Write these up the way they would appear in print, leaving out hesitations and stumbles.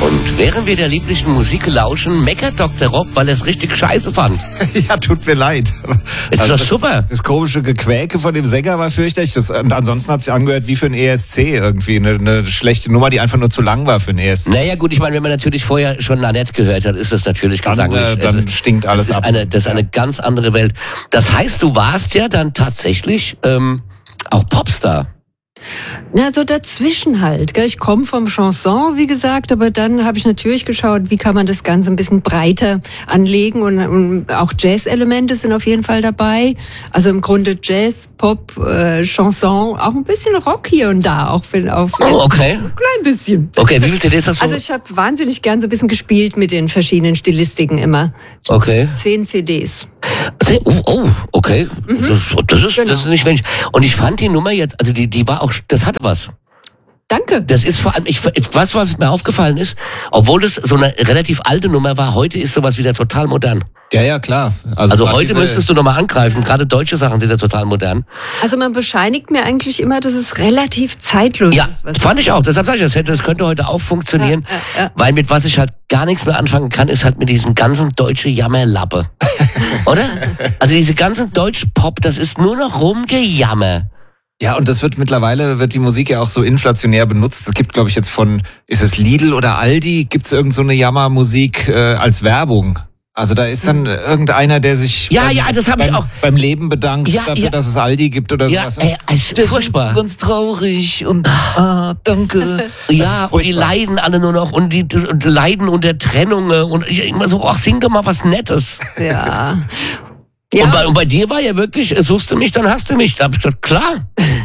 Und während wir der lieblichen Musik lauschen, meckert Dr. Rob, weil er es richtig scheiße fand. Ja, tut mir leid. Ist doch super. Das komische Gequäke von dem Sänger war fürchterlich. Und ansonsten hat es sich angehört wie für ein ESC irgendwie. Eine schlechte Nummer, die einfach nur zu lang war für ein ESC. Naja gut, ich meine, wenn man natürlich vorher schon Nanette gehört hat, ist das natürlich gesanglich. Dann stinkt alles ab. Das ist eine ganz andere Welt. Das heißt, du warst ja dann tatsächlich auch Popstar. Na, so dazwischen halt. Ich komme vom Chanson, wie gesagt, aber dann habe ich natürlich geschaut, wie kann man das Ganze ein bisschen breiter anlegen und auch Jazz-Elemente sind auf jeden Fall dabei. Also im Grunde Jazz, Pop, Chanson, auch ein bisschen Rock hier und da, auch wenn auf Okay. ein klein bisschen. Okay, wie viele CDs hast du? Also ich habe wahnsinnig gern so ein bisschen gespielt mit den verschiedenen Stilistiken immer. Okay. 10 CDs. Okay. Das ist nicht wenig. Und ich fand die Nummer jetzt, also die war auch, das hatte was. Danke. Das ist vor allem, was mir aufgefallen ist, obwohl das so eine relativ alte Nummer war, heute ist sowas wieder total modern. Ja, klar. Also heute müsstest du nochmal angreifen, gerade deutsche Sachen sind ja total modern. Also man bescheinigt mir eigentlich immer, dass es relativ zeitlos ist. Ja, fand ich auch. Deshalb sage ich, das könnte heute auch funktionieren. Ja. Weil mit was ich halt gar nichts mehr anfangen kann, ist halt mit diesem ganzen deutsche Jammerlappe. Oder? Also diese ganzen Deutsch-Pop, das ist nur noch Rumgejammer. Ja, und mittlerweile wird die Musik ja auch so inflationär benutzt. Es gibt, glaube ich, jetzt ist es Lidl oder Aldi, gibt es irgend so eine Jammermusik als Werbung. Also da ist dann irgendeiner, der sich beim Leben bedankt dafür, dass es Aldi gibt oder sowas. Ja, ist furchtbar. Ganz traurig und danke. Ja, und die leiden alle nur noch und die leiden unter Trennung und ich immer so, sing doch mal was Nettes. Ja. Und bei dir war ja wirklich, suchst du mich, dann hast du mich. Da hab ich gesagt, klar.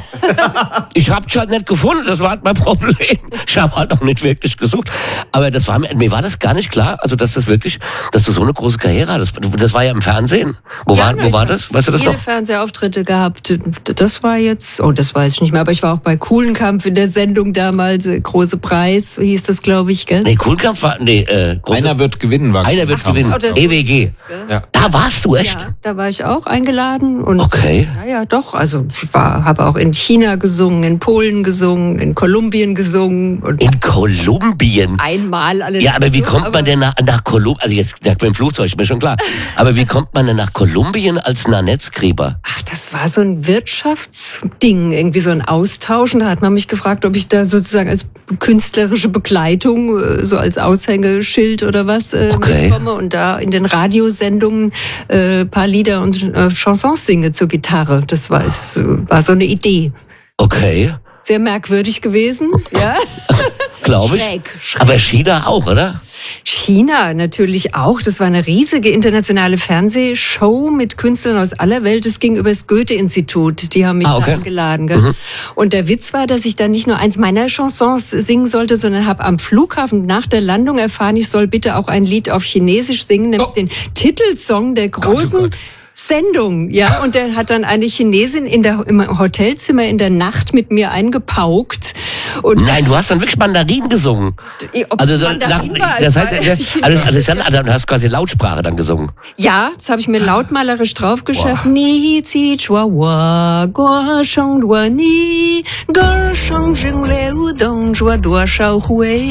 Ich hab dich halt nicht gefunden, das war halt mein Problem. Ich habe halt auch nicht wirklich gesucht. Aber mir war das gar nicht klar, also dass du so eine große Karriere hattest. Das war ja im Fernsehen. Wo war das? Weißt du das noch? Viele Fernsehauftritte gehabt. Das war jetzt, das weiß ich nicht mehr, aber ich war auch bei Kuhlenkampf in der Sendung damals, Große Preis, so hieß das, glaube ich, gell? Nee, Kuhlenkampf war, Einer wird gewinnen, war Einer wird gewinnen. EWG. Ja. Da warst du echt? Ja, da war ich auch eingeladen. Und okay. Ja, doch. Also ich habe auch in China gesungen, in Polen gesungen, in Kolumbien gesungen. Und in Kolumbien? Einmal alle. Ja, aber wie kommt man denn nach Kolumbien? Also jetzt mit dem Flugzeug, ist mir schon klar. Aber wie kommt man denn nach Kolumbien als Nanette-Skriber? Ach, das war so ein Wirtschaftsding, irgendwie so ein Austausch. Und da hat man mich gefragt, ob ich da sozusagen als künstlerische Begleitung, so als Aushängeschild oder was mitkomme und da in den Radiosendungen paar Lieder und Chansons singe zur Gitarre. Das war so eine Idee. Okay. Sehr merkwürdig gewesen, ja. Glaube ich. Schräg. Aber China auch, oder? China natürlich auch. Das war eine riesige internationale Fernsehshow mit Künstlern aus aller Welt. Es ging über das Goethe-Institut. Die haben mich da eingeladen. Gell? Mhm. Und der Witz war, dass ich dann nicht nur eins meiner Chansons singen sollte, sondern habe am Flughafen nach der Landung erfahren, ich soll bitte auch ein Lied auf Chinesisch singen, nämlich den Titelsong der großen Sendung, ja, und der hat dann eine Chinesin im Hotelzimmer in der Nacht mit mir eingepaukt. Und nein, du hast dann wirklich Mandarin gesungen. Also das heißt, du hast quasi Lautsprache dann gesungen. Ja, das habe ich mir lautmalerisch draufgeschafft. Ni zi chua wa guo sheng duo ni ge sheng jing liu dong zhuo duo shao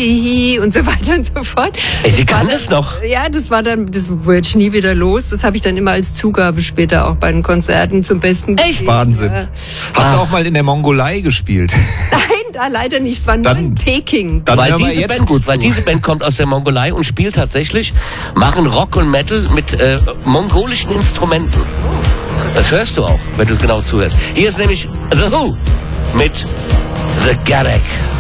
hui und so weiter und so fort. Sie kann es noch. Ja, das wurde ich nie wieder los. Das habe ich dann immer als Zugabe später auch bei den Konzerten zum Besten gegeben. Echt? Wahnsinn. Hast du auch mal in der Mongolei gespielt? Nein, da leider nicht. Es war nur in Peking. Weil diese Band kommt aus der Mongolei und spielt tatsächlich, machen Rock und Metal mit mongolischen Instrumenten. Das hörst du auch, wenn du es genau zuhörst. Hier ist nämlich The Who mit The Garek.